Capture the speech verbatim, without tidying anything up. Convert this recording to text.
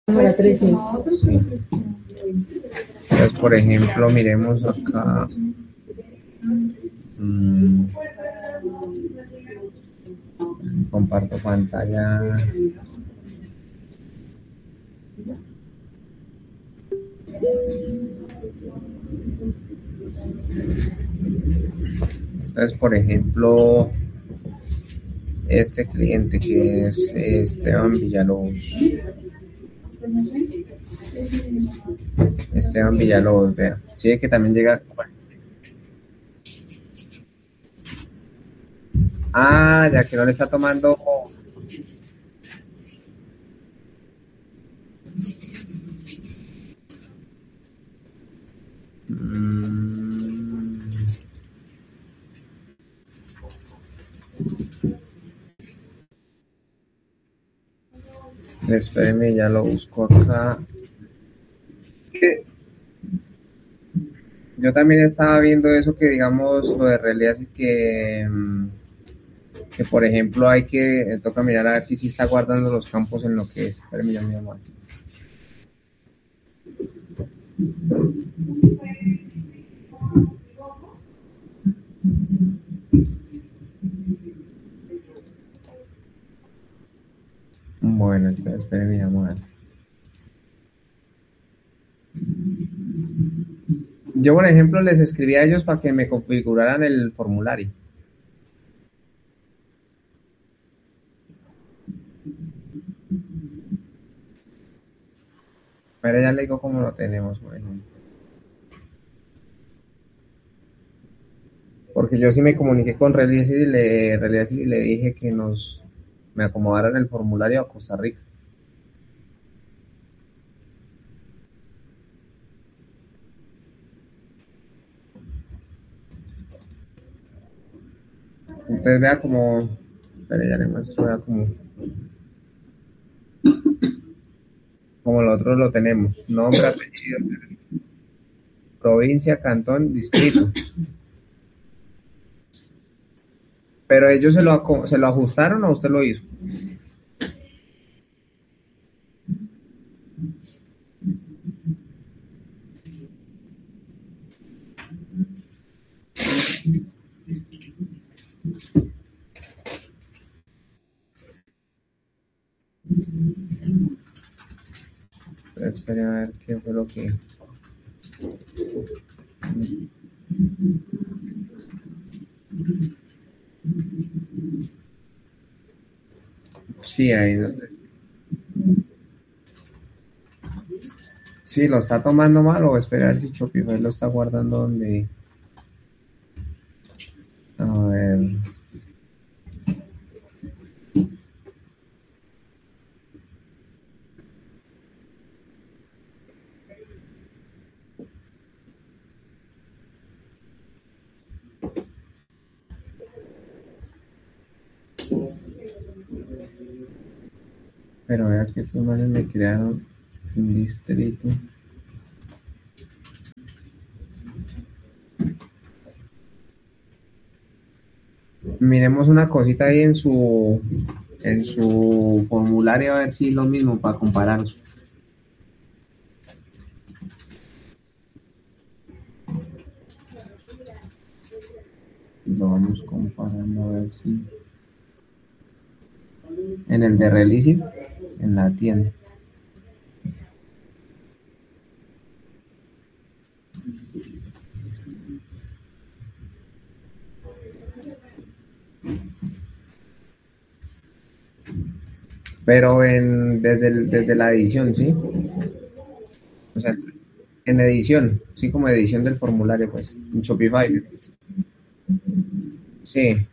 Para trescientos. Sí. Entonces, por ejemplo, miremos acá. Mm, comparto pantalla. Entonces, por ejemplo, este cliente que es Esteban Villalobos. Esteban Villalobos, vea. Sí, ve que también llega. Ah, ya que no le está tomando. Mm, espéreme, ya lo busco acá. Sí, yo también estaba viendo eso que digamos lo de realidad es que, mm, que por ejemplo hay que eh, toca mirar a ver si sí está guardando los campos en lo que es. Espérame, ya me llamo. Bueno, entonces espérame, ya me llamo. Yo, por ejemplo, les escribí a ellos para que me configuraran el formulario. Pero ya le digo cómo lo tenemos, por ejemplo. Porque yo sí me comuniqué con Realidad City y le, Realidad City y le dije que nos me acomodaran el formulario a Costa Rica. Entonces vea como, pero ya le muestro, vea como, como nosotros lo tenemos. Nombre, apellido, provincia, cantón, distrito. Pero ellos se lo, aco- se lo ajustaron o usted lo hizo. Espere a ver qué fue lo que. Sí, ahí. donde- Sí, lo está tomando mal o esperar si Shopify lo está guardando donde. A ver. Pero vea que estos manes me crearon un distrito. Miremos una cosita ahí en su en su formulario a ver si es lo mismo para comparar. Lo vamos comparando a ver si en el de Release en la tienda. Pero en desde el- desde la edición, ¿sí? O sea, en edición, sí, como edición del formulario, pues, en Shopify. Sí,